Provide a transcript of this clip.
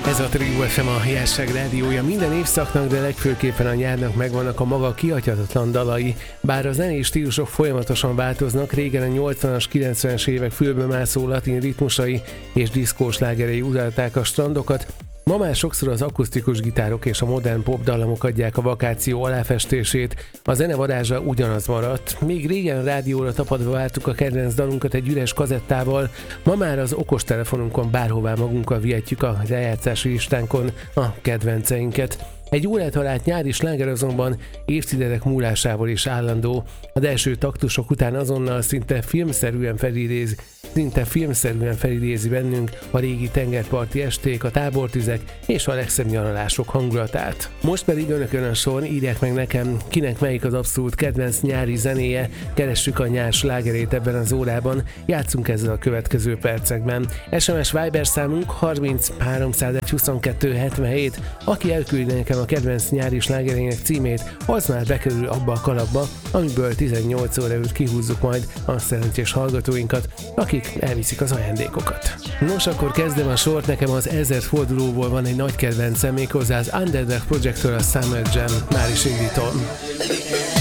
Ez a Trio FM, a Jásság rádiója. Minden évszaknak, de legfőképpen a nyárnak megvannak a maga kihagyhatatlan dalai. Bár a zenei stílusok folyamatosan változnak, régen a 80-as, 90-es évek fülbemászó latin ritmusai és diszkós lágerei uralták a strandokat. Ma már sokszor az akusztikus gitárok és a modern pop dallamok adják a vakáció aláfestését, a zene varázsa ugyanaz maradt. Még régen a rádióra tapadva vártuk a kedvenc dalunkat egy üres kazettával, ma már az okostelefonunkon bárhová magunkkal vihetjük a lejátszási listánkon a kedvenceinket. Egy jól eltalált nyári sláger azonban évtizedek múlásával is állandó. Az első taktusok után azonnal szinte filmszerűen felidézi bennünk a régi tengerparti esték, a tábortüzek és a legszebb nyaralások hangulatát. Most pedig önökön a sor, írják meg nekem, kinek melyik az abszolút kedvenc nyári zenéje, keressük a nyár slágerét ebben az órában, játszunk ezzel a következő percekben. SMS Viber számunk 30 301 22 77, aki elküldi nekem a kedvenc nyári slágerének címét, az már bekerül abba a kalapba, amiből 18 óra előtt kihúzzuk majd a szerencsés hallgatóinkat, akik elviszik az ajándékokat. Nos, akkor kezdem a sort, nekem az 1000 fordulóból van egy nagy kedvencem, méghozzá az Underdog Project-től a Summer Jam. Már is indítom.